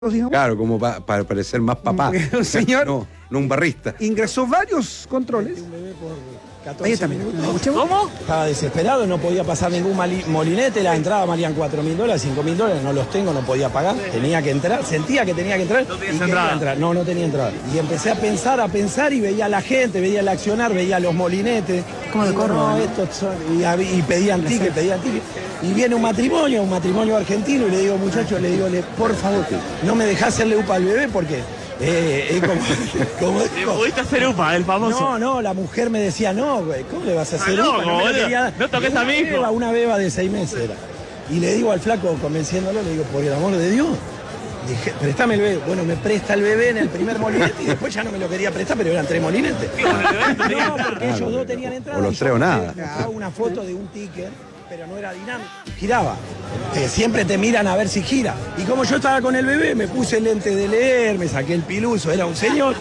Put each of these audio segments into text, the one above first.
digamos. Claro, como para parecer más papá. Un señor no un barrista. ingresó varios controles. Un bebé por Ahí 14 está, minutos. ¿Cómo? Estaba desesperado, no podía pasar ningún molinete, la entrada valían $4.000, $5.000, no los tengo, no podía pagar, tenía que entrar, sentía que tenía que entrar. ¿No y tenías quería entrada? entrar. No tenía entrada. Y empecé a pensar y veía a la gente, veía el accionar, veía los molinetes. Como de Digo, Córdoba, no, ¿no? estos son- y pedían ticket. Y viene un matrimonio argentino, y le digo, muchachos, por favor, no me dejás hacerle upa al bebé porque es como ¿Le digo, pudiste hacer upa, el famoso? no, la mujer me decía, no, güey, ¿cómo le vas a hacer Ah, no, upa? me lo boludo, quería- no toques a mi hijo. Una beba de 6 meses era. Y le digo al flaco, convenciéndolo, le digo, por el amor de Dios, dije, préstame el bebé. Bueno, me presta el bebé en el primer molinete y después ya no me lo quería prestar, pero eran 3 molinetes. No, porque ellos dos tenían entrada. o los y yo tres o nada. mostraba una foto de un ticket, pero no era dinámico. Giraba. Siempre te miran a ver si gira. Y como yo estaba con el bebé, me puse el lente de leer, me saqué el piluso, era un señor.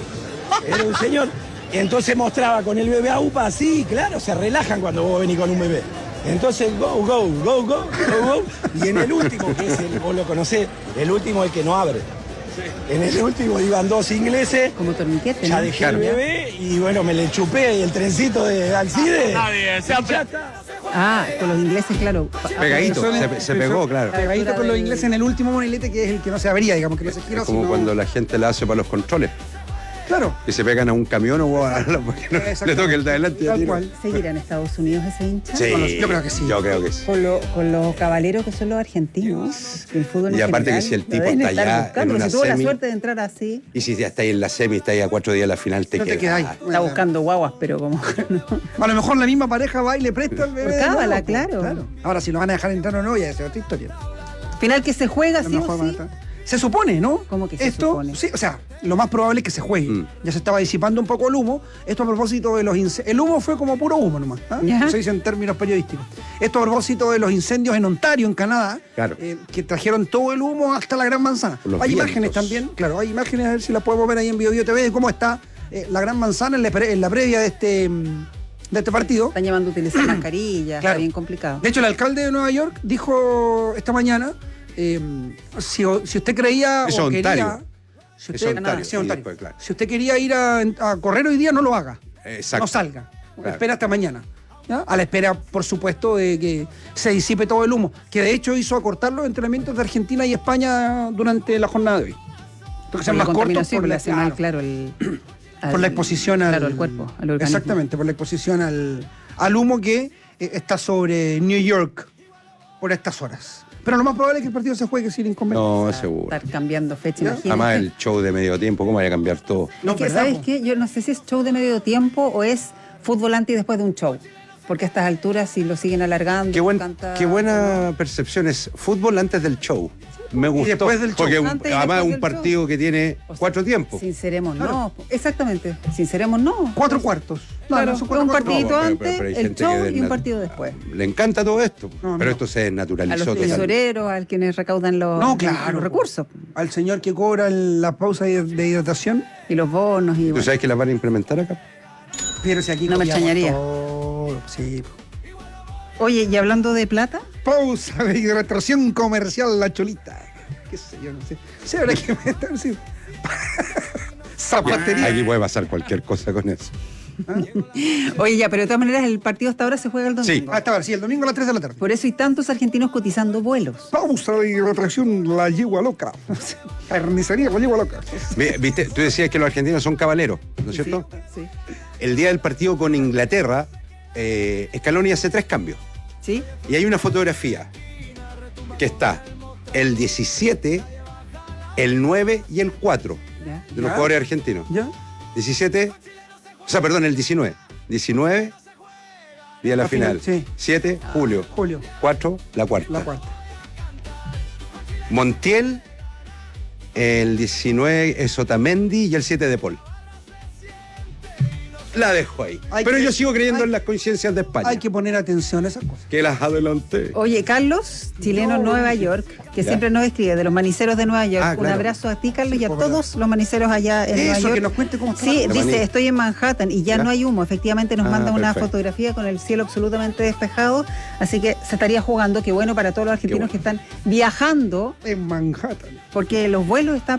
Y entonces mostraba con el bebé a UPA así, claro, se relajan cuando vos venís con un bebé. Entonces, go. Y en el último, que es vos lo conocés, el último es el que no abre. En el último iban 2 ingleses. Como torniquete, Ya ¿no? dejé el bebé y bueno, me le chupé el trencito de Alcide. Está bien, Y ya está. Ah, con los ingleses, claro. Pegadito, Son- se pegó, claro. Pegadito con los ingleses en el último monilete, que es el que no se abría, digamos, que no se gira. Es como sino- cuando la gente la hace para los controles. Claro. Que se pegan a un camión o a porque no, le toque el de adelante y ya Tal tira. cual. ¿Seguirá en Estados Unidos ese hincha? Sí, Yo creo que sí. Yo creo que sí. Con los caballeros que son los argentinos. El fútbol Y en aparte general, que si el lo tipo deben está estar allá buscando, en una si tuvo la semi- suerte de entrar así. Y si ya está ahí en la semi, está ahí a 4 días de la final, te No te queda. quedáis. Está buscando guaguas, pero como no. A lo mejor la misma pareja va y le presta el bebé. Por de nuevo, cábala, pues, claro. Ahora, si lo van a dejar entrar o no, ya es otra historia. Final que se juega, La sí mejor o van a sí. estar. Se supone, ¿no? ¿Cómo que se Esto, supone? sí, o sea, lo más probable es que se juegue. Mm. Ya se estaba disipando un poco el humo. Esto a propósito de los incendios. El humo fue como puro humo nomás. ¿Ah? Ya. Se dice en términos periodísticos. Esto a propósito de los incendios en Ontario, en Canadá, Claro. que trajeron todo el humo hasta la Gran Manzana. Por los Hay vientos. imágenes también, claro, hay imágenes, a ver si las podemos ver ahí en Bio TV, de cómo está la Gran Manzana en la previa de este partido. Están llevando a utilizar mascarillas, Claro. está bien complicado. De hecho, el alcalde de Nueva York dijo esta mañana, si usted creía Eso o es quería... Ontario. Si Es usted, Ontario, sí, sí, Ontario. después, claro. Si usted quería ir a correr hoy día, no lo haga. Exacto. No salga. Claro. Espera hasta mañana. ¿Ya? A la espera, por supuesto, de que se disipe todo el humo. Que de hecho hizo acortar los entrenamientos de Argentina y España durante la jornada de hoy. Porque Por sean la más cortos contaminación por que le la, hace mal, claro, claro, por la exposición claro, al cuerpo, al organismo. Exactamente, por la exposición al humo que está sobre New York por estas horas. Pero lo más probable es que el partido se juegue sin inconveniente. No, seguro. Estar cambiando fecha, ¿Ya? imagínate. Además, el show de medio tiempo, ¿cómo vaya a cambiar todo? No, Es que, ¿verdad, ¿sabes po? qué? Yo no sé si es show de medio tiempo o es fútbol antes y después de un show. Porque a estas alturas, si lo siguen alargando, Qué buena percepción es fútbol antes del show. Me gustó. después del show. Porque Antes y además es después un del partido que tiene O sea, 4 tiempos. Sinceremos, Claro. no. Exactamente. Sinceremos, no. 4 cuartos. Claro, son un 4 cuartos. partidito No, antes, hay el gente show que y un partido después. Le encanta todo esto. No, pero no. esto se A los naturalizó totalmente. tesoreros, a quienes recaudan los, No, claro. los recursos. Al señor que cobra la pausa de hidratación. Y los bonos y ¿Tú bueno. sabes que la van a implementar acá? Pero si aquí No me copiamos extrañaría. todo. Sí. Oye, y hablando de plata, Pausa de hidratación comercial La Cholita. Qué sé yo, no sé. Sí, habrá que meter, sí. Zapatería. Aquí puede pasar cualquier cosa con eso. oye ya, pero de todas maneras el partido hasta ahora se juega el domingo. Ah, está bien, sí, el domingo a las 3 de la tarde. Por eso hay tantos argentinos cotizando vuelos. Pausa de hidratación La Yegua Loca. Carnicería La Yegua Loca. ¿Viste? Tú decías que los argentinos son caballeros, ¿no es cierto? Sí. El día del partido con Inglaterra, Scaloni hace 3 cambios. ¿Sí? Y hay una fotografía que está el 17, el 9 y el 4 Ya. de los ¿Ya? jugadores argentinos. ¿Ya? 17, o sea, perdón, el 19. 19, día de la La final. final, sí. 7, julio. Julio, 4, la cuarta. la cuarta. Montiel, el 19 es Otamendi y el 7 de Paul. La dejo ahí. Hay Pero que- yo sigo creyendo hay- en las coincidencias de España. Hay que poner atención a esas cosas. Que las adelanté. Oye, Carlos, chileno en Nueva York, que Ya. siempre nos escribe de los maniceros de Nueva York. Ah, Un claro. abrazo a ti, Carlos, Sí, y a pues, todos los maniceros allá en Nueva Eso, York. que nos cuente cómo está. Sí, la dice, maní. estoy en Manhattan y ya Ya. no hay humo. Efectivamente nos Ah, manda una perfecto. fotografía con el cielo absolutamente despejado. Así que se estaría jugando, qué bueno para todos los argentinos bueno. que están viajando, En Manhattan. porque los vuelos están